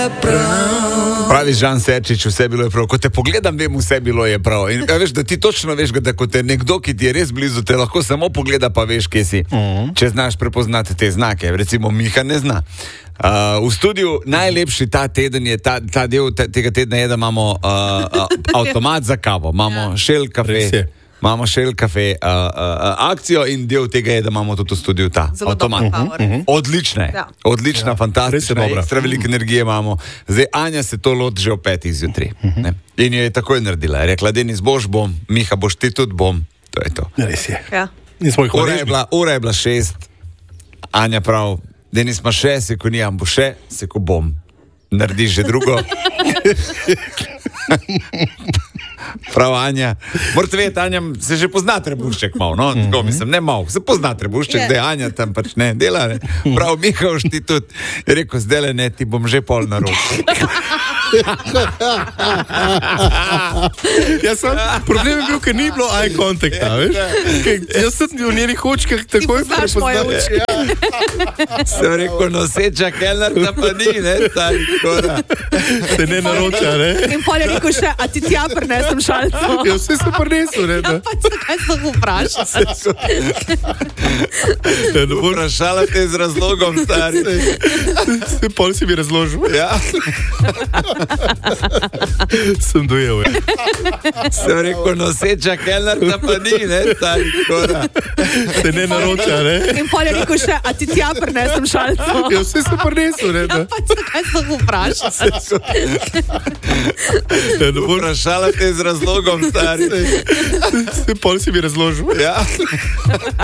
Pravi Žan Serčič, vse bilo je prav. Ko te pogledam, vem, vse bilo je prav. In veš, da ti točno veš, da ko te nekdo, ki ti je res blizu, te lahko samo pogleda, pa veš, kje si. Če znaš prepoznati te znake. Recimo Miha ne zna. V studiu najlepši ta teden je, ta del tega tedna je, da imamo avtomat za kavo. Imamo Shell kafe. Imamo Shell kafe akcijo in del tega je, da imamo tudi v studiu ta avtomat. Odlična je. Odlična, fantastična. Ekstra veliko energije imamo. Zdaj Anja se to loti že ob 5 zjutraj. In jo je takoj naredila. Je rekla, Denis, boš bom, Miha, boš ti tudi bom. To je to. Res je. Ja. Ura je bila 6. Anja prav, Denis ima še, seko nijam, bo še, seko bom. Narediš že drugo. Prav, Anja. Morate vedeti, Anja se že pozna trebušček malo, no? Tako mislim, ne malo, se pozna trebušček, da je Anja tam pač ne dela, ne? Prav, Miha, už ti tudi. Je rekel, zdaj ne, ti bom že pol na roki. Problem je bil, ker ni bilo eye contacta, veš? Jaz sem v njenih očkah takoj prepoznal. Sem rekel, noseča kelnerka pa ni, ne? Se ne naroča, ne? In pol je rekel še, a ti tja prinesem šalco? Ja, vse sem prinesel, ne? Ja, pač zakaj sem vprašal? Vprašala te z razlogom, stari. Pol si mi razložil. Ja. Sem dojel, ja. Sem rekel, noseča kelnerka pa ni, ne? Se ne naroča, ne? In pol je rekel še, a ti tja prinesem šalco? Ja, vse sem prinesel, ne? Ja, pač zakaj sem vprašal? Vprašala te z razlogom, stari. Pol si mi razložil. Ja.